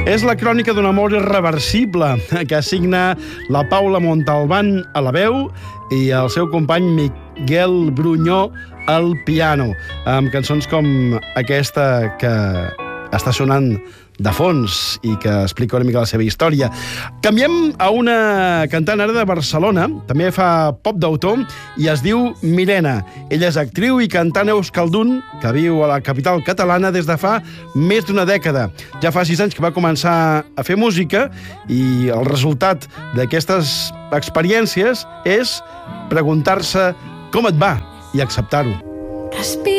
És la crònica d'un amor irreversible que assigna la Paula Montalbán a la veu i el seu company Miguel Bruñó al piano, amb cançons com aquesta que està sonant de fons i que explica una mica la seva història. Canviem a una cantant ara de Barcelona, també fa pop d'autor, i es diu Mirena. Ella és actriu i cantant euskaldun, que viu a la capital catalana des de fa més d'una dècada. Ja fa 6 anys que va començar a fer música i el resultat d'aquestes experiències és preguntar-se com et va i acceptar-ho.